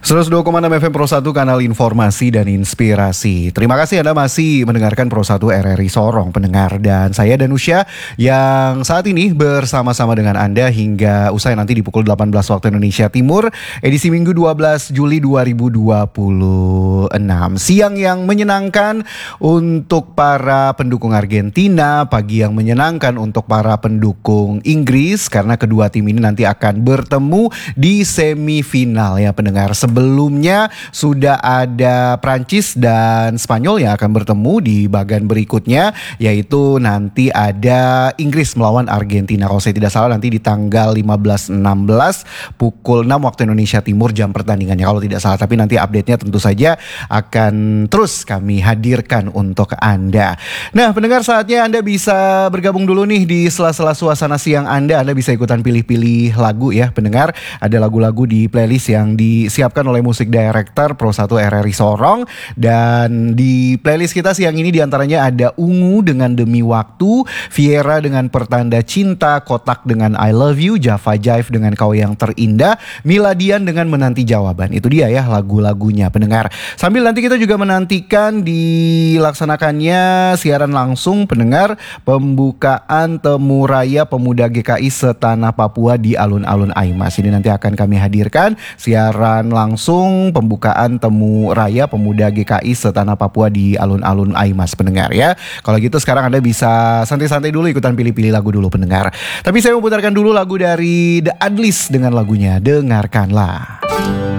102,6 FM Pro 1, kanal informasi dan inspirasi. Terima kasih Anda masih mendengarkan Pro 1 RRI Sorong, pendengar. Dan saya Danusya yang saat ini bersama-sama dengan Anda hingga usai nanti di pukul 18 waktu Indonesia Timur, edisi Minggu 12 Juli 2026. Siang yang menyenangkan untuk para pendukung Argentina, pagi yang menyenangkan untuk para pendukung Inggris, karena kedua tim ini nanti akan bertemu di semifinal ya pendengar. Sebelumnya sudah ada Prancis dan Spanyol yang akan bertemu di bagian berikutnya, yaitu nanti ada Inggris melawan Argentina. Kalau saya tidak salah nanti di tanggal 15-16 pukul 6 waktu Indonesia Timur jam pertandingannya kalau tidak salah. Tapi nanti update-nya tentu saja akan terus kami hadirkan untuk Anda. Nah pendengar, saatnya Anda bisa bergabung dulu nih di sela-sela suasana siang Anda. Anda bisa ikutan pilih-pilih lagu ya pendengar. Ada lagu-lagu di playlist yang disiapkan oleh musik director Pro 1 RRI Sorong. Dan di playlist kita siang ini diantaranya ada Ungu dengan Demi Waktu, Viera dengan Pertanda Cinta, Kotak dengan I Love You, Java Jive dengan Kau Yang Terindah, Miladian dengan Menanti Jawaban. Itu dia ya lagu-lagunya pendengar. Sambil nanti kita juga menantikan dilaksanakannya siaran langsung pendengar pembukaan Temu Raya Pemuda GKI Setanah Papua di alun-alun Aimas. Ini nanti akan kami hadirkan siaran langsung pembukaan Temu Raya Pemuda GKI Setanah Papua di alun-alun Aimas pendengar ya. Kalau gitu sekarang Anda bisa santai-santai dulu, ikutan pilih-pilih lagu dulu pendengar. Tapi saya mau putarkan dulu lagu dari The Adlis dengan lagunya Dengarkanlah.